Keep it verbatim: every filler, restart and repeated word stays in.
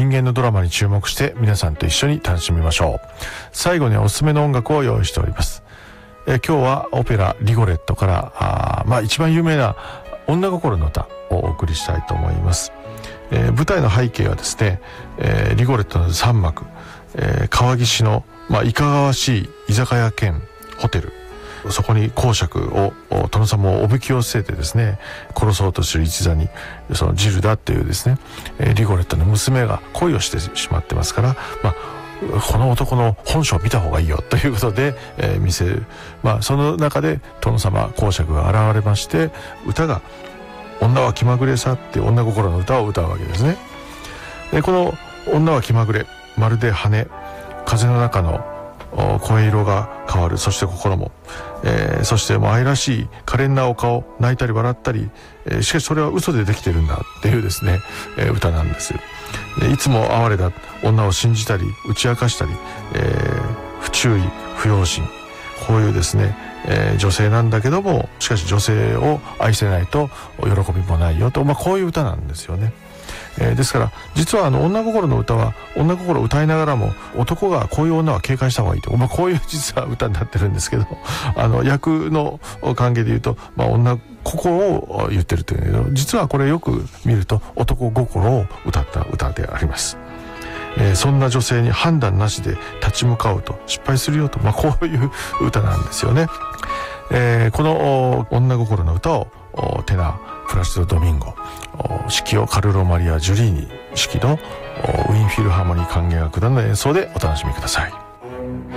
人間のドラマに注目して皆さんと一緒に楽しみましょう。最後におすすめの音楽を用意しております。え今日はオペラリゴレットからあまあ一番有名な女心の歌をお送りしたいと思います。えー、舞台の背景はですね、えー、リゴレットのさん幕、えー、川岸の、まあ、いかがわしい居酒屋兼ホテル、そこに公爵を殿様をおびき寄せてですね殺そうとする一座にそのジルダっていうですね、えー、リゴレットの娘が恋をしてしまってますから、まあこの男の本性を見た方がいいよということで、えー、見せる。まあその中で殿様公爵が現れまして、歌が女は気まぐれさって女心の歌を歌うわけですね。でこの女は気まぐれ、まるで羽、風の中の声色が変わる、そして心も、えー、そしてもう愛らしい可憐なお顔、泣いたり笑ったり、えー、しかしそれは嘘でできてるんだっていうですね、えー、歌なんです。でいつも哀れだ女を信じたり打ち明かしたり、えー、不注意不用心、こういうですね、えー、女性なんだけどもしかし女性を愛せないと喜びもないよと、まあ、こういう歌なんですよね。えー、ですから実はあの女心の歌は女心を歌いながらも男がこういう女は警戒した方がいいと、まあ、こういう実は歌になってるんですけど、あの役の関係で言うと、まあ、女心を言ってるというけど、実はこれよく見ると男心を歌った歌であります。えー、そんな女性に判断なしで立ち向かうと失敗するよと、まあ、こういう歌なんですよね。えー、この女心の歌をテナープラシド・ドミンゴ、指揮をカルロ・マリア・ジュリーニ、指揮のウィーンフィルハーモニー管弦楽団の演奏でお楽しみください。